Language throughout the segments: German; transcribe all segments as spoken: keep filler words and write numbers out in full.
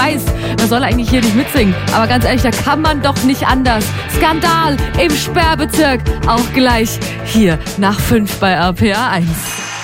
weiß, man soll eigentlich hier nicht mitsingen. Aber ganz ehrlich, da kann man doch nicht anders. Skandal im Sperrbezirk. Auch gleich hier nach fünf bei R P R eins.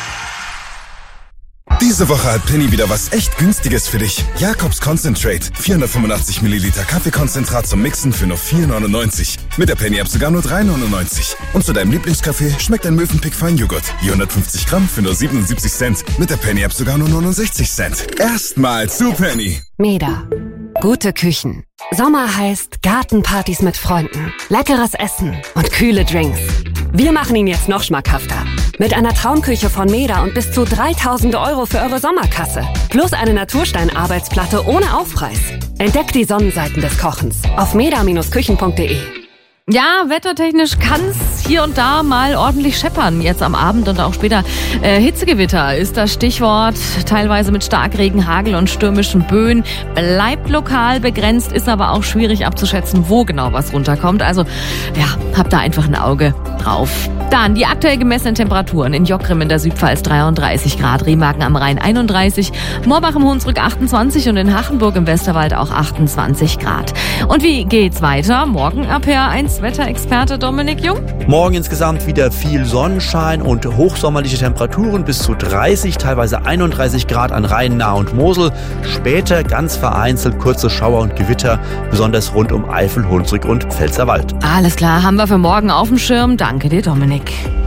Diese Woche hat Penny wieder was echt Günstiges für dich. Jakobs Concentrate. vierhundertfünfundachtzig Milliliter Kaffeekonzentrat zum Mixen für nur vier neunundneunzig. Mit der Penny-App sogar nur drei neunundneunzig. Und zu deinem Lieblingskaffee schmeckt ein Mövenpick Feinjoghurt. hundertfünfzig Gramm für nur siebenundsiebzig Cent. Mit der Penny-App sogar nur neunundsechzig Cent. Erstmal zu Penny. Meda. Gute Küchen. Sommer heißt Gartenpartys mit Freunden, leckeres Essen und kühle Drinks. Wir machen ihn jetzt noch schmackhafter. Mit einer Traumküche von Meda und bis zu dreitausend Euro für eure Sommerkasse. Plus eine Naturstein-Arbeitsplatte ohne Aufpreis. Entdeckt die Sonnenseiten des Kochens auf meda Bindestrich küchen Punkt de. Ja, wettertechnisch kann's hier und da mal ordentlich scheppern. Jetzt am Abend und auch später. Äh, Hitzegewitter ist das Stichwort. Teilweise mit Starkregen, Hagel und stürmischen Böen. Bleibt lokal begrenzt, ist aber auch schwierig abzuschätzen, wo genau was runterkommt. Also, ja, habt da einfach ein Auge drauf. Dann die aktuell gemessenen Temperaturen. In Jockgrim in der Südpfalz dreiunddreißig Grad, Remagen am Rhein einunddreißig, Morbach im Hunsrück achtundzwanzig und in Hachenburg im Westerwald auch achtundzwanzig Grad. Und wie geht's weiter? Morgen R P R eins Wetterexperte Dominik Jung. Morgen insgesamt wieder viel Sonnenschein und hochsommerliche Temperaturen bis zu dreißig, teilweise einunddreißig Grad an Rhein, Nahe und Mosel. Später ganz vereinzelt kurze Schauer und Gewitter, besonders rund um Eifel, Hunsrück und Pfälzerwald. Alles klar, haben wir für morgen auf dem Schirm. Danke dir, Dominik.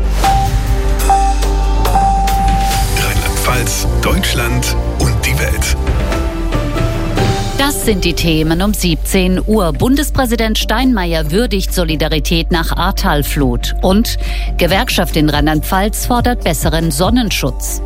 Rheinland-Pfalz, Deutschland und die Welt. Das sind die Themen um siebzehn Uhr. Bundespräsident Steinmeier würdigt Solidarität nach Ahrtalflut. Und Gewerkschaft in Rheinland-Pfalz fordert besseren Sonnenschutz.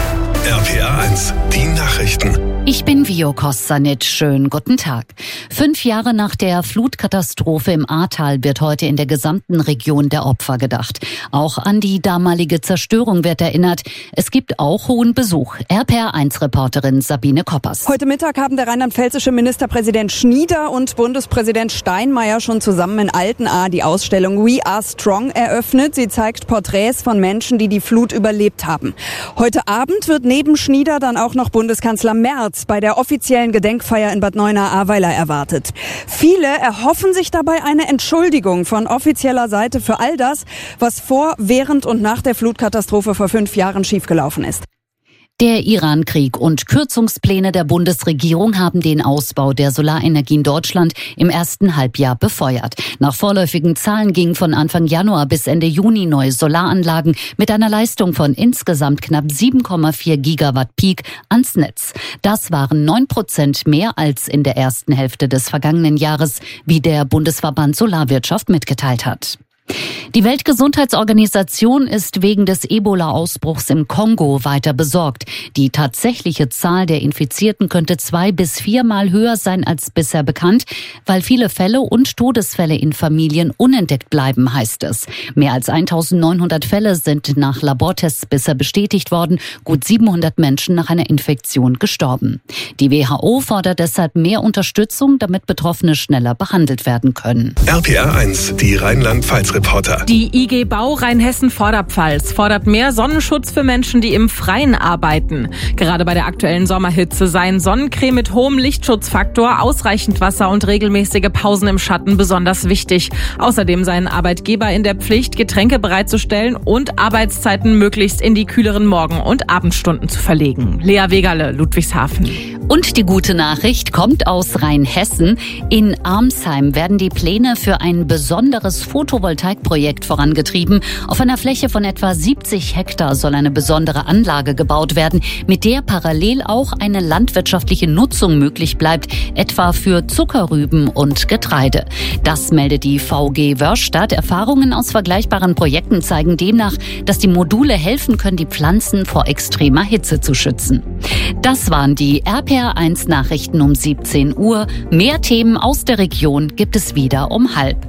R P R eins, die Nachrichten. Ich bin Vio Kossanitsch. Schönen guten Tag. Fünf Jahre nach der Flutkatastrophe im Ahrtal wird heute in der gesamten Region der Opfer gedacht. Auch an die damalige Zerstörung wird erinnert. Es gibt auch hohen Besuch. R P R eins Reporterin Sabine Koppers. Heute Mittag haben der rheinland-pfälzische Ministerpräsident Schnieder und Bundespräsident Steinmeier schon zusammen in Altenahr die Ausstellung We Are Strong eröffnet. Sie zeigt Porträts von Menschen, die die Flut überlebt haben. Heute Abend wird neben Schnieder dann auch noch Bundeskanzler Merz bei der offiziellen Gedenkfeier in Bad Neuenahr-Ahrweiler erwartet. Viele erhoffen sich dabei eine Entschuldigung von offizieller Seite für all das, was vor, während und nach der Flutkatastrophe vor fünf Jahren schiefgelaufen ist. Der Iran-Krieg und Kürzungspläne der Bundesregierung haben den Ausbau der Solarenergie in Deutschland im ersten Halbjahr befeuert. Nach vorläufigen Zahlen gingen von Anfang Januar bis Ende Juni neue Solaranlagen mit einer Leistung von insgesamt knapp sieben Komma vier Gigawatt Peak ans Netz. Das waren neun Prozent mehr als in der ersten Hälfte des vergangenen Jahres, wie der Bundesverband Solarwirtschaft mitgeteilt hat. Die Weltgesundheitsorganisation ist wegen des Ebola-Ausbruchs im Kongo weiter besorgt. Die tatsächliche Zahl der Infizierten könnte zwei- bis viermal höher sein als bisher bekannt, weil viele Fälle und Todesfälle in Familien unentdeckt bleiben, heißt es. Mehr als eintausendneunhundert Fälle sind nach Labortests bisher bestätigt worden, gut siebenhundert Menschen nach einer Infektion gestorben. Die W H O fordert deshalb mehr Unterstützung, damit Betroffene schneller behandelt werden können. R P R eins, die Rheinland-Pfalz-Reporter. Die I G Bau Rheinhessen-Vorderpfalz fordert mehr Sonnenschutz für Menschen, die im Freien arbeiten. Gerade bei der aktuellen Sommerhitze seien Sonnencreme mit hohem Lichtschutzfaktor, ausreichend Wasser und regelmäßige Pausen im Schatten besonders wichtig. Außerdem seien Arbeitgeber in der Pflicht, Getränke bereitzustellen und Arbeitszeiten möglichst in die kühleren Morgen- und Abendstunden zu verlegen. Lea Wegerle, Ludwigshafen. Und die gute Nachricht kommt aus Rheinhessen. In Armsheim werden die Pläne für ein besonderes Photovoltaikprojekt vorangetrieben. Auf einer Fläche von etwa siebzig Hektar soll eine besondere Anlage gebaut werden, mit der parallel auch eine landwirtschaftliche Nutzung möglich bleibt, etwa für Zuckerrüben und Getreide. Das meldet die V G Wörstadt. Erfahrungen aus vergleichbaren Projekten zeigen demnach, dass die Module helfen können, die Pflanzen vor extremer Hitze zu schützen. Das waren die R P R eins Nachrichten um siebzehn Uhr. Mehr Themen aus der Region gibt es wieder um halb.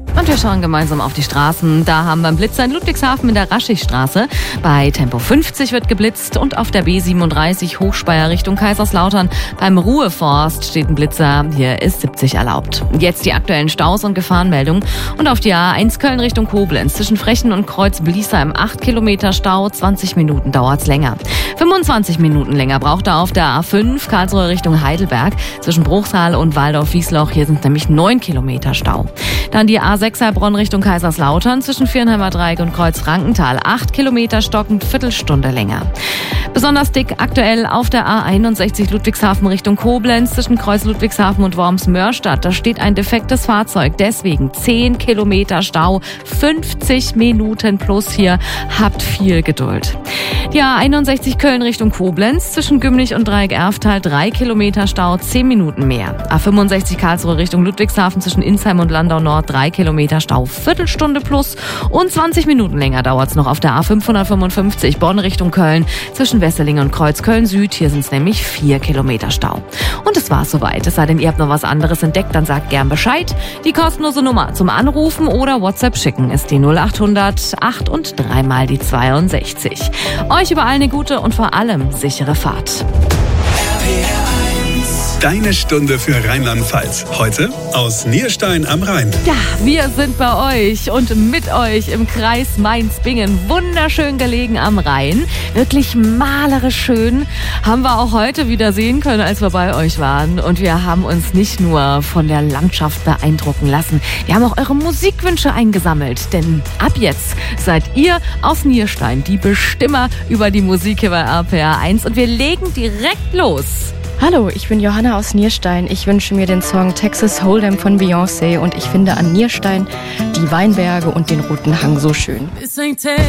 Und wir schauen gemeinsam auf die Straßen. Da haben wir einen Blitzer in Ludwigshafen in der Raschigstraße. Bei Tempo fünfzig wird geblitzt und auf der B siebenunddreißig Hochspeyer Richtung Kaiserslautern. Beim Ruheforst steht ein Blitzer. Hier ist siebzig erlaubt. Jetzt die aktuellen Staus und Gefahrenmeldungen. Und auf die A eins Köln Richtung Koblenz zwischen Frechen und Kreuz Bliesheim acht Kilometer Stau. zwanzig Minuten dauert's länger. fünfundzwanzig Minuten länger braucht er auf der A fünf Karlsruhe Richtung Heidelberg zwischen Bruchsal und Waldorf-Wiesloch. Hier sind nämlich neun Kilometer Stau. Dann die A sechs Heilbronn Richtung Kaiserslautern zwischen Viernheimer Dreieck und Kreuz Frankenthal. acht Kilometer stockend, Viertelstunde länger. Besonders dick aktuell auf der A einundsechzig Ludwigshafen Richtung Koblenz zwischen Kreuz Ludwigshafen und Worms-Mörstadt. Da steht ein defektes Fahrzeug, deswegen zehn Kilometer Stau, fünfzig Minuten plus hier. Habt viel Geduld. Die A einundsechzig Köln Richtung Koblenz zwischen Gümlich und Dreieck-Erftal, drei Kilometer Stau, zehn Minuten mehr. A fünfundsechzig Karlsruhe Richtung Ludwigshafen zwischen Insheim und Landau Nord, drei Kilometer Stau, Viertelstunde plus und zwanzig Minuten länger dauert's noch auf der A fünfhundertfünfundfünfzig Bonn Richtung Köln zwischen Wesseling und Kreuzköln Süd. Hier sind es nämlich vier Kilometer Stau. Und das war's soweit. Es sei denn, ihr habt noch was anderes entdeckt, dann sagt gern Bescheid. Die kostenlose Nummer zum Anrufen oder WhatsApp schicken ist die null achthundert acht und dreimal die zweiundsechzig. Euch überall eine gute und vor allem sichere Fahrt. Deine Stunde für Rheinland-Pfalz. Heute aus Nierstein am Rhein. Ja, wir sind bei euch und mit euch im Kreis Mainz-Bingen. Wunderschön gelegen am Rhein. Wirklich malerisch schön. Haben wir auch heute wieder sehen können, als wir bei euch waren. Und wir haben uns nicht nur von der Landschaft beeindrucken lassen. Wir haben auch eure Musikwünsche eingesammelt. Denn ab jetzt seid ihr aus Nierstein die Bestimmer über die Musik hier bei R P R eins. Und wir legen direkt los. Hallo, ich bin Johanna aus Nierstein. Ich wünsche mir den Song Texas Hold'em von Beyoncé und ich finde an Nierstein die Weinberge und den Roten Hang so schön.